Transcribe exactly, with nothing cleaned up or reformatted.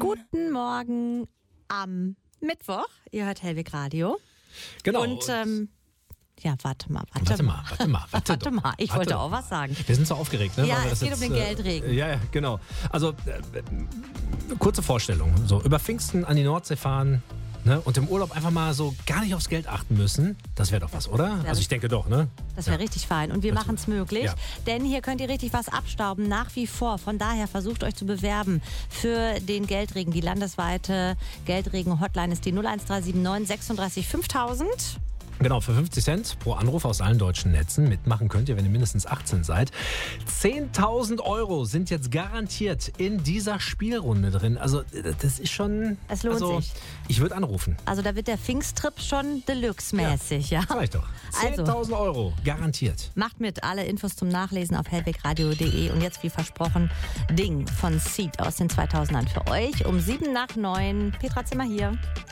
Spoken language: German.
Guten Morgen am Mittwoch. Ihr hört Hellwig Radio. Genau. Und ähm, ja, warte mal, warte, Warte mal, warte mal, warte, warte mal. Ich warte wollte doch auch was sagen. Wir sind so aufgeregt, ne? Ja, Weil wir es das geht um jetzt, den Geldregen. Äh, ja, ja, genau. Also, äh, kurze Vorstellung. So, über Pfingsten an die Nordsee fahren, ne? Und im Urlaub einfach mal so gar nicht aufs Geld achten müssen. Das wäre doch was, oder? Also, ich denke doch, ne? Das wäre ja. richtig fein. Und wir machen es möglich, Ja. denn hier könnt ihr richtig was abstauben, nach wie vor. Von daher versucht euch zu bewerben für den Geldregen. Die landesweite Geldregen-Hotline ist die null eins drei sieben neun sechsunddreißig fünftausend. Genau, für fünfzig Cent pro Anruf aus allen deutschen Netzen. Mitmachen könnt ihr, wenn ihr mindestens achtzehn seid. zehntausend Euro sind jetzt garantiert in dieser Spielrunde drin. Also das ist schon... Es lohnt also, sich. Ich würde anrufen. Also da wird der Pfingsttrip schon Deluxe-mäßig, ja. Sag ich doch. zehntausend Euro, garantiert. Macht mit, alle Infos zum Nachlesen auf hellwegradio punkt de. Und jetzt, wie versprochen, Ding von Seed aus den zweitausendern für euch. Um sieben nach neun. Petra Zimmer hier.